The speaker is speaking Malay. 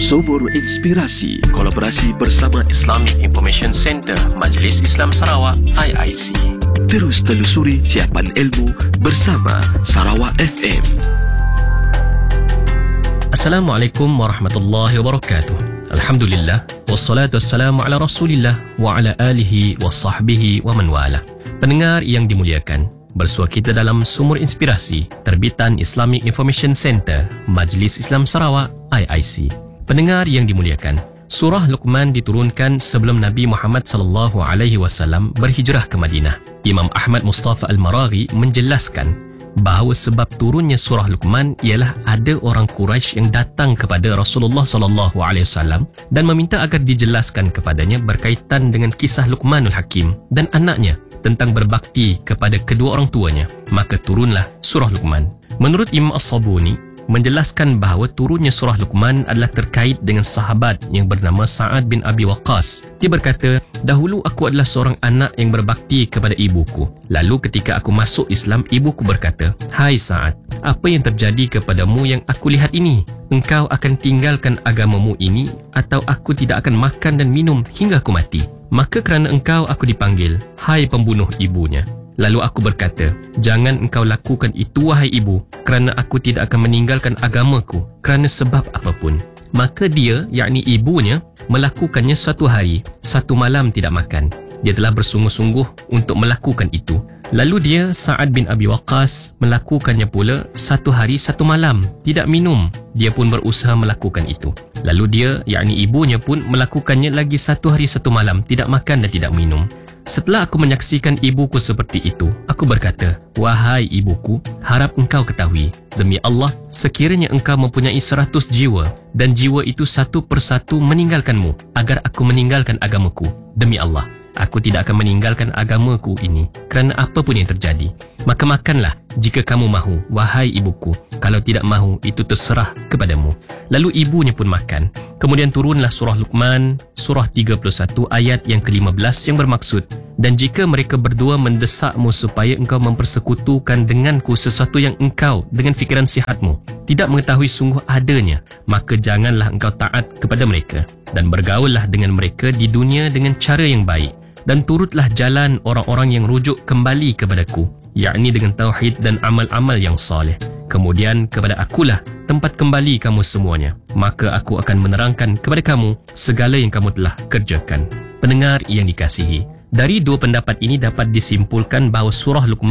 Sumur Inspirasi, kolaborasi bersama Islamic Information Center Majlis Islam Sarawak IIC. Terus telusuri siapan ilmu bersama Sarawak FM. Assalamualaikum warahmatullahi wabarakatuh. Alhamdulillah, wassalatu wassalamu ala rasulillah wa ala alihi wa sahbihi wa man wala. Pendengar yang dimuliakan, bersua kita dalam Sumur Inspirasi terbitan Islamic Information Center Majlis Islam Sarawak IIC. Pendengar yang dimuliakan, surah Luqman diturunkan sebelum Nabi Muhammad sallallahu alaihi wasallam berhijrah ke Madinah. Imam Ahmad Mustafa Al-Maraghi menjelaskan bahawa sebab turunnya surah Luqman ialah ada orang Quraisy yang datang kepada Rasulullah sallallahu alaihi wasallam dan meminta agar dijelaskan kepadanya berkaitan dengan kisah Luqmanul Hakim dan anaknya tentang berbakti kepada kedua orang tuanya. Maka turunlah surah Luqman. Menurut Imam As-Sabuni menjelaskan bahawa turunnya surah Luqman adalah terkait dengan sahabat yang bernama Sa'ad bin Abi Waqqas. Dia berkata, "Dahulu aku adalah seorang anak yang berbakti kepada ibuku. Lalu ketika aku masuk Islam, ibuku berkata, 'Hai Sa'ad, apa yang terjadi kepadamu yang aku lihat ini? Engkau akan tinggalkan agamamu ini atau aku tidak akan makan dan minum hingga aku mati?' Maka kerana engkau aku dipanggil, 'Hai pembunuh ibunya.' Lalu aku berkata, 'Jangan engkau lakukan itu wahai ibu, kerana aku tidak akan meninggalkan agamaku kerana sebab apapun.' Maka dia, yakni ibunya, melakukannya satu hari, satu malam tidak makan. Dia telah bersungguh-sungguh untuk melakukan itu. Lalu dia, Sa'ad bin Abi Waqqas, melakukannya pula satu hari, satu malam, tidak minum. Dia pun berusaha melakukan itu. Lalu dia, yakni ibunya pun melakukannya lagi satu hari, satu malam, tidak makan dan tidak minum. Setelah aku menyaksikan ibuku seperti itu, aku berkata, 'Wahai ibuku, harap engkau ketahui, demi Allah, sekiranya engkau mempunyai 100 jiwa, dan jiwa itu satu persatu meninggalkanmu, agar aku meninggalkan agamaku. Demi Allah, aku tidak akan meninggalkan agamaku ini, kerana apapun yang terjadi. Maka makanlah jika kamu mahu, wahai ibuku. Kalau tidak mahu, itu terserah kepadamu.' Lalu ibunya pun makan. Kemudian turunlah surah Luqman, surah 31 ayat yang ke-15 yang bermaksud, 'Dan jika mereka berdua mendesakmu supaya engkau mempersekutukan denganku sesuatu yang engkau dengan fikiran sihatmu tidak mengetahui sungguh adanya, maka janganlah engkau taat kepada mereka, dan bergaullah dengan mereka di dunia dengan cara yang baik, dan turutlah jalan orang-orang yang rujuk kembali kepadaku, yakni dengan tauhid dan amal-amal yang saleh. Kemudian kepada akulah tempat kembali kamu semuanya, maka aku akan menerangkan kepada kamu segala yang kamu telah kerjakan.'" Pendengar yang dikasihi, dari dua pendapat ini dapat disimpulkan bahawa surah Luqman